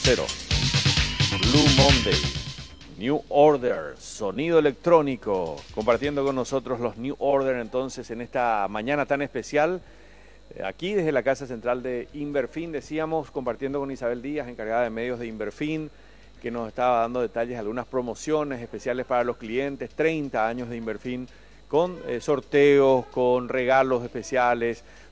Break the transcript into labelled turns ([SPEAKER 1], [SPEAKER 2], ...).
[SPEAKER 1] 0. Blue Monday, New Order, sonido electrónico, compartiendo con nosotros los New Order entonces en esta mañana tan especial. Aquí desde la Casa Central de Inverfin, decíamos, compartiendo con Isabel Díaz, encargada de medios de Inverfin, que nos estaba dando detalles de algunas promociones especiales para los clientes, 30 años de Inverfin, con sorteos, con regalos especiales,